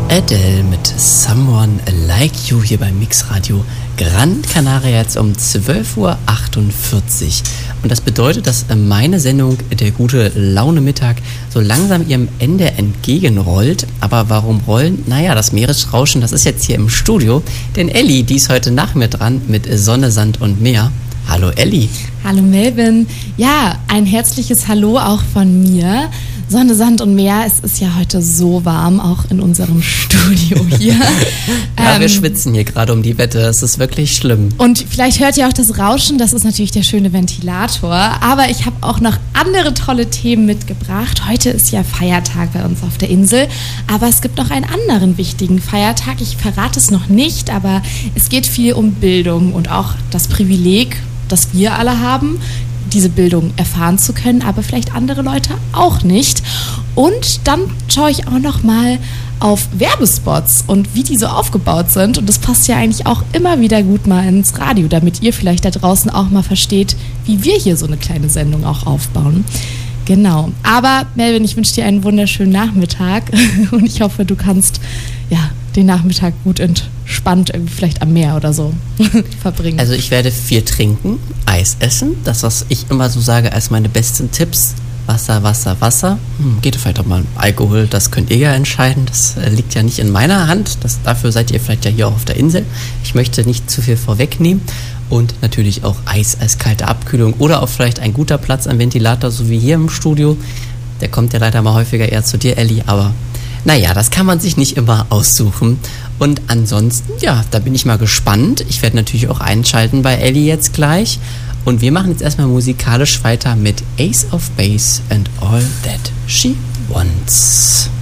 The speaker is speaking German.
Adele mit Someone Like You hier beim Mixradio Gran Canaria jetzt um 12.48 Uhr. Und das bedeutet, dass meine Sendung, der gute Laune Mittag, so langsam ihrem Ende entgegenrollt. Aber warum rollen? Naja, das Meeresrauschen, das ist jetzt hier im Studio. Denn Elli, die ist heute nach mir dran mit Sonne, Sand und Meer. Hallo Elli. Hallo Melvin. Ja, ein herzliches Hallo auch von mir. Sonne, Sand und Meer, es ist ja heute so warm, auch in unserem Studio hier. Ja, wir schwitzen hier gerade um die Wette, es ist wirklich schlimm. Und vielleicht hört ihr auch das Rauschen, das ist natürlich der schöne Ventilator. Aber ich habe auch noch andere tolle Themen mitgebracht. Heute ist ja Feiertag bei uns auf der Insel, aber es gibt noch einen anderen wichtigen Feiertag. Ich verrate es noch nicht, aber es geht viel um Bildung und auch das Privileg, das wir alle haben, diese Bildung erfahren zu können, aber vielleicht andere Leute auch nicht. Und dann schaue ich auch noch mal auf Werbespots und wie die so aufgebaut sind. Und das passt ja eigentlich auch immer wieder gut mal ins Radio, damit ihr vielleicht da draußen auch mal versteht, wie wir hier so eine kleine Sendung auch aufbauen. Genau. Aber Melvin, ich wünsche dir einen wunderschönen Nachmittag und ich hoffe, du kannst den Nachmittag gut entspannt irgendwie vielleicht am Meer oder so verbringen. Also ich werde viel trinken, Eis essen, das, was ich immer so sage als meine besten Tipps. Wasser, Wasser, Wasser. Geht vielleicht auch mal Alkohol, das könnt ihr ja entscheiden. Das liegt ja nicht in meiner Hand. Dafür seid ihr vielleicht ja hier auch auf der Insel. Ich möchte nicht zu viel vorwegnehmen. Und natürlich auch Eis als kalte Abkühlung oder auch vielleicht ein guter Platz am Ventilator, so wie hier im Studio. Der kommt ja leider mal häufiger eher zu dir, Elli, aber naja, das kann man sich nicht immer aussuchen. Und ansonsten, ja, da bin ich mal gespannt. Ich werde natürlich auch einschalten bei Elli jetzt gleich. Und wir machen jetzt erstmal musikalisch weiter mit Ace of Base and All That She Wants.